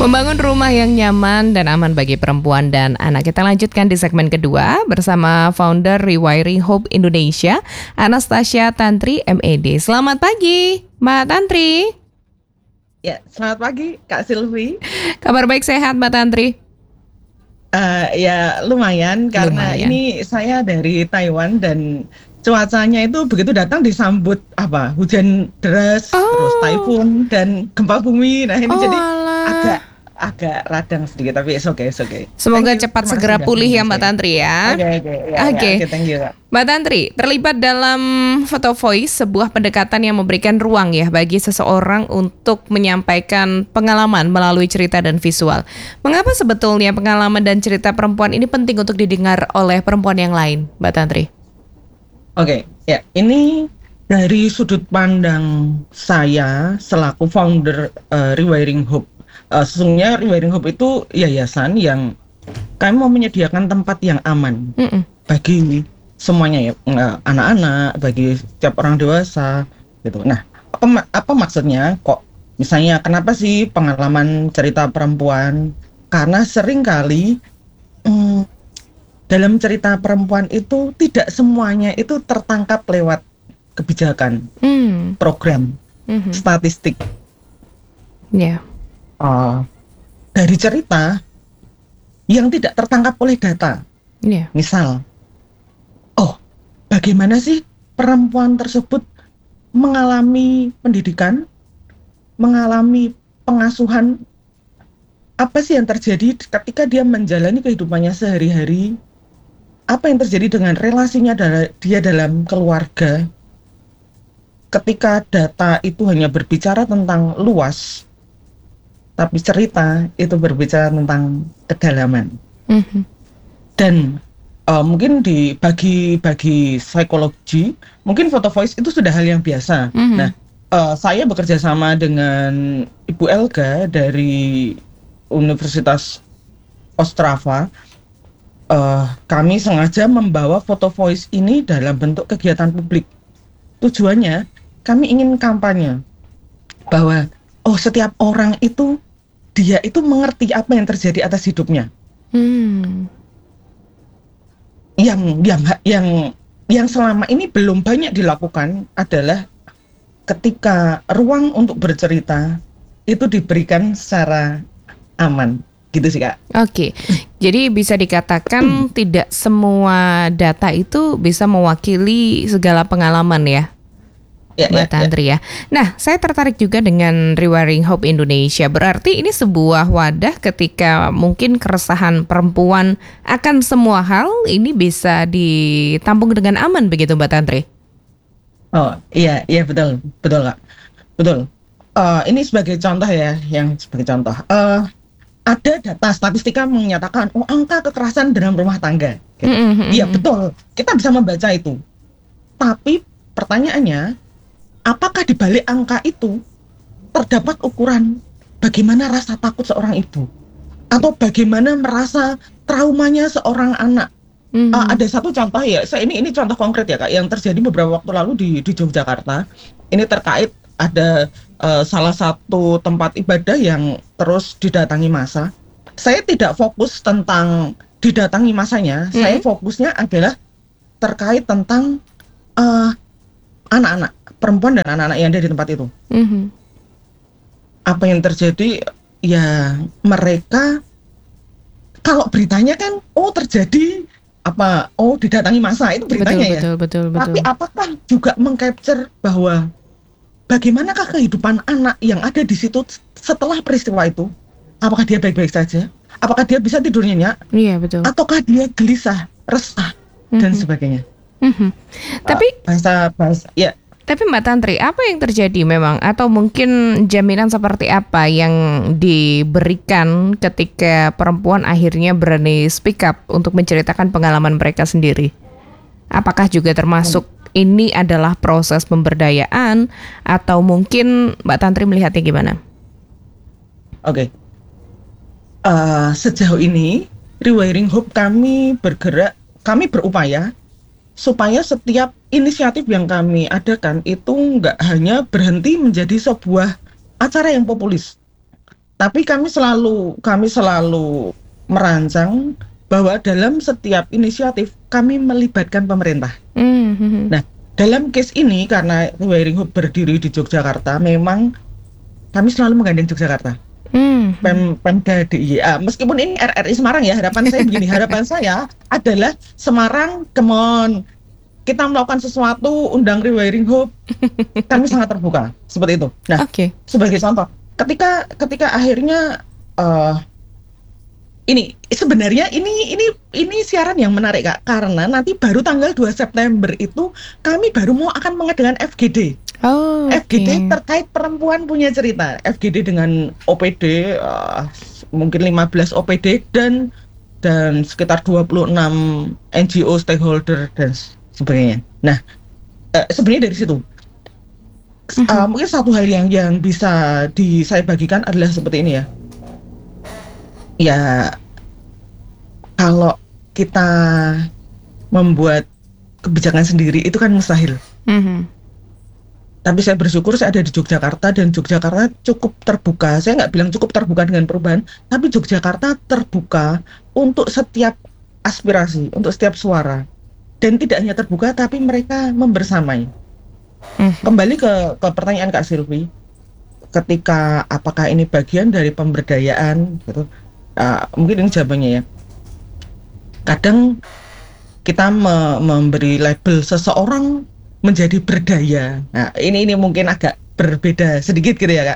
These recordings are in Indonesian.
Membangun rumah yang nyaman dan aman bagi perempuan dan anak. Kita lanjutkan di segmen kedua bersama founder Rewiring Hope Indonesia, Anastasia Tantri, MED. Selamat pagi, Mbak Tantri. Ya, selamat pagi Kak Silvi. Kabar baik, sehat Mbak Tantri? Ya lumayan karena ini saya dari Taiwan dan cuacanya itu begitu datang disambut hujan deras, terus typhoon dan gempa bumi. Nah ini jadi agak radang sedikit, tapi it's okay. Semoga cepat segera pulih ya Mbak Tantri ya. Oke. Thank you. Mbak Tantri, terlibat dalam Photo Voice, sebuah pendekatan yang memberikan ruang ya bagi seseorang untuk menyampaikan pengalaman melalui cerita dan visual. Mengapa sebetulnya pengalaman dan cerita perempuan ini penting untuk didengar oleh perempuan yang lain, Mbak Tantri? Oke, ya ini dari sudut pandang saya selaku founder Rewiring Hope. Sesungguhnya Rewiring Hope itu yayasan yang kami mau menyediakan tempat yang aman bagi semuanya ya, anak-anak, bagi setiap orang dewasa gitu. Nah, apa maksudnya kok misalnya kenapa sih pengalaman cerita perempuan? Karena seringkali dalam cerita perempuan itu tidak semuanya itu tertangkap lewat kebijakan, program, statistik. Dari cerita yang tidak tertangkap oleh data. Misal, bagaimana sih perempuan tersebut mengalami pendidikan, mengalami pengasuhan, apa sih yang terjadi ketika dia menjalani kehidupannya sehari-hari, apa yang terjadi dengan relasinya dia dalam keluarga. Ketika data itu hanya berbicara tentang luas, tapi cerita itu berbicara tentang kedalaman. Dan mungkin bagi psikologi, mungkin Photo Voice itu sudah hal yang biasa. Nah, saya bekerja sama dengan Ibu Elga dari Universitas Ostrava. Kami sengaja membawa Photo Voice ini dalam bentuk kegiatan publik. Tujuannya, kami ingin kampanye bahwa setiap orang itu dia itu mengerti apa yang terjadi atas hidupnya. Yang selama ini belum banyak dilakukan adalah ketika ruang untuk bercerita itu diberikan secara aman, gitu sih Kak. Oke. Jadi bisa dikatakan tidak semua data itu bisa mewakili segala pengalaman ya, Mbak Tantri ya. Nah, saya tertarik juga dengan Rewiring Hope Indonesia. Berarti ini sebuah wadah ketika mungkin keresahan perempuan akan semua hal ini bisa ditampung dengan aman begitu, Mbak Tantri? Iya betul Kak, betul. Ini sebagai contoh ya, ada data statistika menyatakan angka kekerasan dalam rumah tangga. Iya betul, kita bisa membaca itu. Tapi pertanyaannya, apakah di balik angka itu terdapat ukuran bagaimana rasa takut seorang ibu? Atau bagaimana merasa traumanya seorang anak? Ada satu contoh ya, ini contoh konkret ya Kak, yang terjadi beberapa waktu lalu di Yogyakarta. Ini terkait ada salah satu tempat ibadah yang terus didatangi massa. Saya tidak fokus tentang didatangi massanya, saya fokusnya adalah terkait tentang anak-anak, perempuan dan anak-anak yang ada di tempat itu. Apa yang terjadi? Ya mereka, kalau beritanya kan, terjadi didatangi massa, itu beritanya betul. Tapi apakah juga mengcapture bahwa bagaimanakah kehidupan anak yang ada di situ setelah peristiwa itu? Apakah dia baik-baik saja? Apakah dia bisa tidur nyenyak? Iya, betul. Ataukah dia gelisah, resah, dan sebagainya? Tapi bahasa ya. Tapi Mbak Tantri, apa yang terjadi memang? Atau mungkin jaminan seperti apa yang diberikan ketika perempuan akhirnya berani speak up untuk menceritakan pengalaman mereka sendiri? Apakah juga termasuk ini adalah proses pemberdayaan? Atau mungkin Mbak Tantri melihatnya gimana? Oke. Sejauh ini Rewiring Hope kami berupaya supaya setiap inisiatif yang kami adakan itu nggak hanya berhenti menjadi sebuah acara yang populis, Tapi kami selalu merancang bahwa dalam setiap inisiatif kami melibatkan pemerintah. Nah, dalam case ini karena Rewiring Hope berdiri di Yogyakarta, memang kami selalu menggandeng Yogyakarta. Pemda DIY. Meskipun ini RRI Semarang ya, harapan saya begini, harapan saya adalah Semarang, come on, kita melakukan sesuatu, undang Rewiring Hope, kami sangat terbuka, seperti itu. Nah, sebagai contoh, ketika akhirnya ini sebenarnya ini siaran yang menarik Kak, karena nanti baru tanggal 2 September itu kami baru mau akan mengadakan FGD. FGD terkait perempuan punya cerita. FGD dengan OPD mungkin 15 OPD dan sekitar 26 NGO stakeholder dan sebagainya. Nah, sebenarnya dari situ mungkin satu hal yang bisa saya bagikan adalah seperti ini ya. Ya, kalau kita membuat kebijakan sendiri itu kan mustahil. Tapi saya bersyukur saya ada di Yogyakarta dan Yogyakarta cukup terbuka. Saya nggak bilang cukup terbuka dengan perubahan, tapi Yogyakarta terbuka untuk setiap aspirasi, untuk setiap suara. Dan tidak hanya terbuka, tapi mereka membersamai. Kembali ke pertanyaan Kak Silvi, ketika apakah ini bagian dari pemberdayaan gitu? Mungkin ini jawabannya ya. Kadang kita memberi label seseorang menjadi berdaya. Nah, ini mungkin agak berbeda sedikit gitu ya Kak.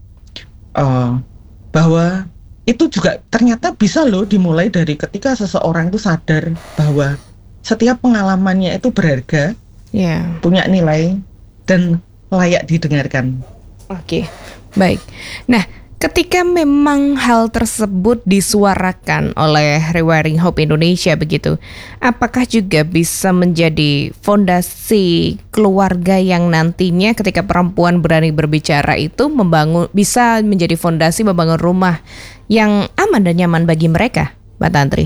Bahwa itu juga ternyata bisa loh dimulai dari ketika seseorang itu sadar bahwa setiap pengalamannya itu berharga, punya nilai dan layak didengarkan. Oke, baik. Nah, ketika memang hal tersebut disuarakan oleh Rewiring Hope Indonesia begitu, apakah juga bisa menjadi fondasi keluarga yang nantinya ketika perempuan berani berbicara itu bisa menjadi fondasi membangun rumah yang aman dan nyaman bagi mereka, Mbak Tantri?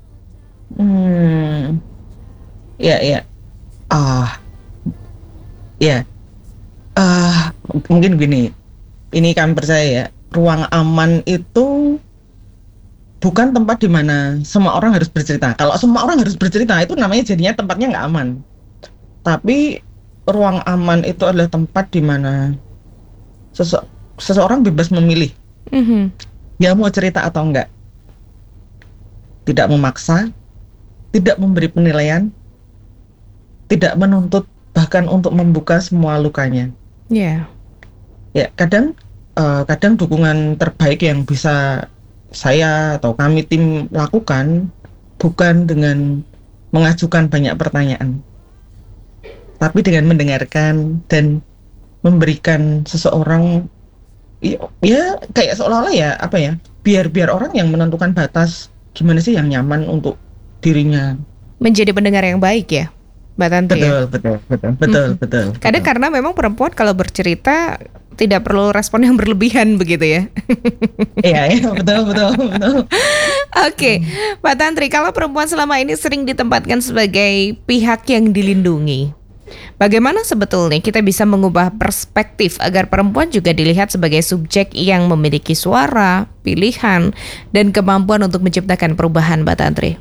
Mungkin gini, ini kami percaya ya, ruang aman itu bukan tempat di mana semua orang harus bercerita. Kalau semua orang harus bercerita, itu namanya jadinya tempatnya nggak aman. Tapi ruang aman itu adalah tempat di mana seseorang bebas memilih, dia mau cerita atau enggak. Tidak memaksa, tidak memberi penilaian, tidak menuntut, bahkan untuk membuka semua lukanya. Ya, kadang dukungan terbaik yang bisa saya atau kami tim lakukan bukan dengan mengajukan banyak pertanyaan, tapi dengan mendengarkan dan memberikan seseorang ya kayak seolah-olah ya biar orang yang menentukan batas gimana sih yang nyaman untuk dirinya. Menjadi pendengar yang baik ya, Mbak Tantri. Betul. Kadang karena memang perempuan kalau bercerita tidak perlu respon yang berlebihan begitu ya. Iya, betul. Oke, Mbak Tantri, kalau perempuan selama ini sering ditempatkan sebagai pihak yang dilindungi, bagaimana sebetulnya kita bisa mengubah perspektif agar perempuan juga dilihat sebagai subjek yang memiliki suara, pilihan, dan kemampuan untuk menciptakan perubahan, Mbak Tantri?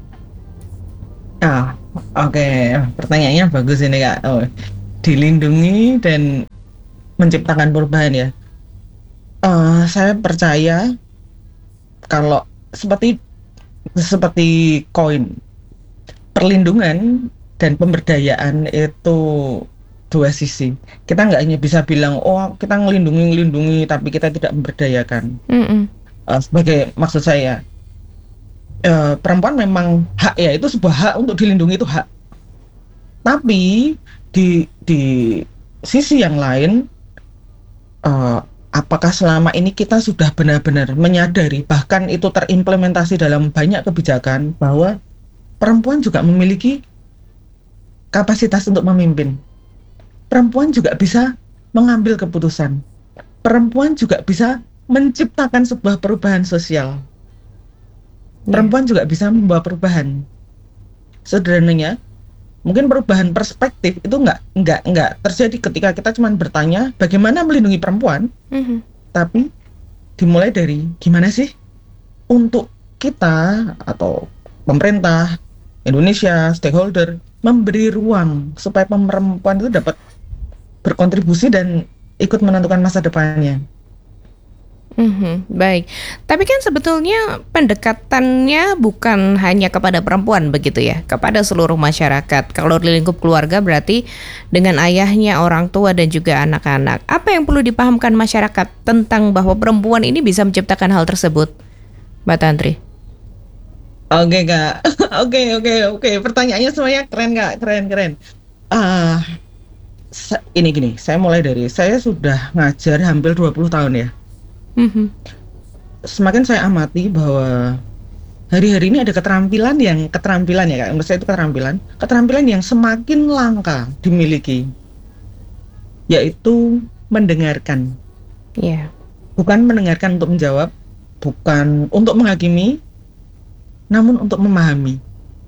Oke. Pertanyaannya bagus ini Kak. Dilindungi dan menciptakan perubahan ya. Saya percaya kalau seperti koin, perlindungan dan pemberdayaan itu dua sisi. Kita nggak hanya bisa bilang kita ngelindungi tapi kita tidak memberdayakan. Sebagai maksud saya, perempuan memang hak ya, itu sebuah hak untuk dilindungi, itu hak. Tapi di sisi yang lain, apakah selama ini kita sudah benar-benar menyadari, bahkan itu terimplementasi dalam banyak kebijakan, bahwa perempuan juga memiliki kapasitas untuk memimpin. Perempuan juga bisa mengambil keputusan. Perempuan juga bisa menciptakan sebuah perubahan sosial. Perempuan juga bisa membawa perubahan. Sederhananya, mungkin perubahan perspektif itu nggak terjadi ketika kita cuma bertanya bagaimana melindungi perempuan, tapi dimulai dari gimana sih untuk kita atau pemerintah Indonesia, stakeholder memberi ruang supaya perempuan itu dapat berkontribusi dan ikut menentukan masa depannya. Baik, tapi kan sebetulnya pendekatannya bukan hanya kepada perempuan begitu ya, kepada seluruh masyarakat. Kalau di lingkup keluarga berarti dengan ayahnya, orang tua dan juga anak-anak. Apa yang perlu dipahamkan masyarakat tentang bahwa perempuan ini bisa menciptakan hal tersebut, Mbak Tantri? Oke Kak, oke. Pertanyaannya semuanya keren Kak, keren. Ini gini, saya sudah ngajar hampir 20 tahun ya. Semakin saya amati bahwa hari-hari ini ada keterampilan ya Kak, menurut saya itu keterampilan yang semakin langka dimiliki, yaitu mendengarkan. Bukan mendengarkan untuk menjawab, bukan untuk menghakimi, namun untuk memahami.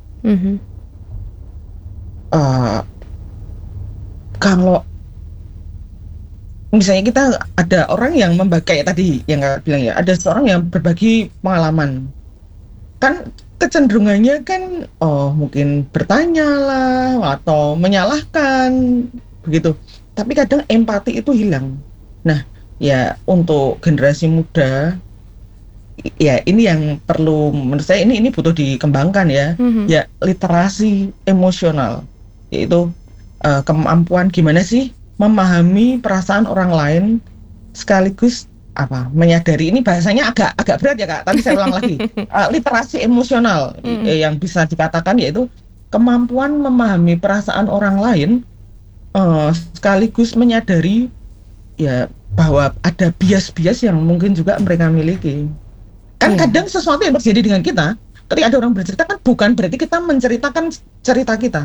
Kalau misalnya kita ada orang yang kayak tadi yang Kak bilang ya, ada seorang yang berbagi pengalaman, kan kecenderungannya kan mungkin bertanya lah atau menyalahkan begitu, tapi kadang empati itu hilang. Nah ya, untuk generasi muda ya ini yang perlu, menurut saya ini butuh dikembangkan ya. Ya, literasi emosional, yaitu kemampuan gimana sih memahami perasaan orang lain sekaligus menyadari, ini bahasanya agak berat ya Kak, tapi saya ulang lagi. Literasi emosional yang bisa dikatakan yaitu kemampuan memahami perasaan orang lain sekaligus menyadari ya bahwa ada bias-bias yang mungkin juga mereka miliki. Kan kadang sesuatu yang terjadi dengan kita, ketika ada orang bercerita kan bukan berarti kita menceritakan cerita kita.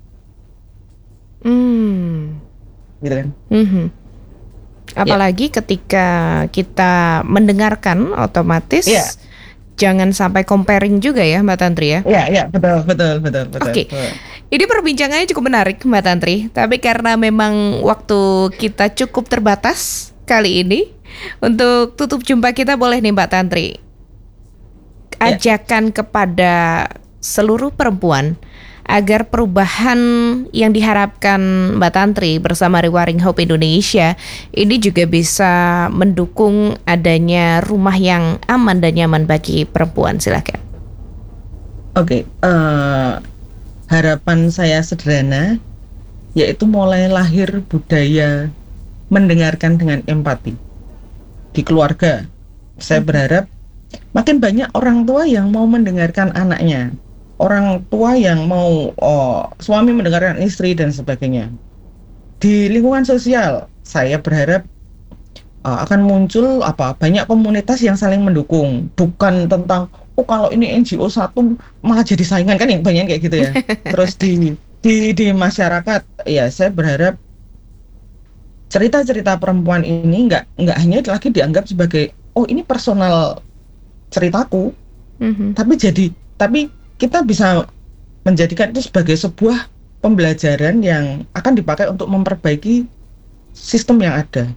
Gitu kan? Apalagi ketika kita mendengarkan, otomatis jangan sampai comparing juga ya Mbak Tantri ya. Iya, betul. Oke. Ini perbincangannya cukup menarik Mbak Tantri, tapi karena memang waktu kita cukup terbatas kali ini, untuk tutup jumpa kita boleh nih Mbak Tantri, ajakan kepada seluruh perempuan agar perubahan yang diharapkan Mbak Tantri bersama Rewiring Hope Indonesia ini juga bisa mendukung adanya rumah yang aman dan nyaman bagi perempuan. Silakan. Oke, harapan saya sederhana, yaitu mulai lahir budaya mendengarkan dengan empati di keluarga. Saya berharap makin banyak orang tua yang mau mendengarkan anaknya, orang tua yang mau suami mendengarkan istri dan sebagainya. Di lingkungan sosial, saya berharap akan muncul banyak komunitas yang saling mendukung, bukan tentang kalau ini NGO satu malah jadi saingan, kan yang banyak kayak gitu ya. Terus di masyarakat ya, saya berharap cerita-cerita perempuan ini nggak hanya lagi dianggap sebagai ini personal ceritaku, tapi kita bisa menjadikan itu sebagai sebuah pembelajaran yang akan dipakai untuk memperbaiki sistem yang ada.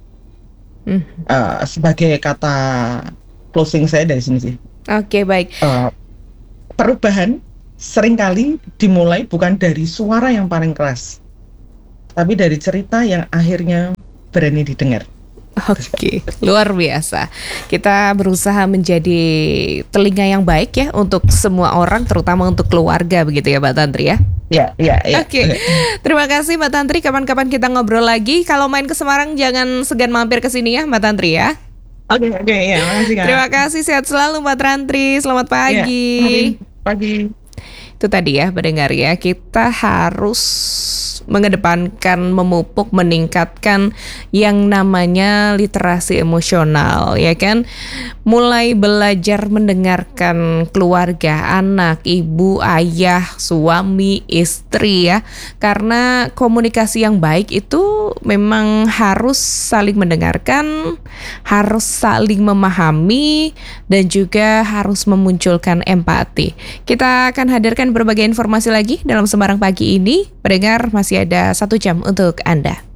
Sebagai kata closing saya dari sini sih. Oke, baik. Perubahan seringkali dimulai bukan dari suara yang paling keras, tapi dari cerita yang akhirnya berani didengar. Oke, luar biasa. Kita berusaha menjadi telinga yang baik ya untuk semua orang, terutama untuk keluarga begitu ya Mbak Tantri ya. Iya. Oke. Terima kasih Mbak Tantri. Kapan-kapan kita ngobrol lagi. Kalau main ke Semarang jangan segan mampir ke sini ya Mbak Tantri ya. Oke, ya, makasih Kak. Terima kasih, sehat selalu Mbak Tantri. Selamat pagi. Pagi. Itu tadi ya pendengar ya, kita harus mengedepankan, memupuk, meningkatkan yang namanya literasi emosional ya kan. Mulai belajar mendengarkan keluarga, anak, ibu, ayah, suami, istri ya. Karena komunikasi yang baik itu memang harus saling mendengarkan, harus saling memahami, dan juga harus memunculkan empati. Kita akan hadirkan berbagai informasi lagi dalam Semarang Pagi ini. Pendengar, masih ada 1 jam untuk Anda.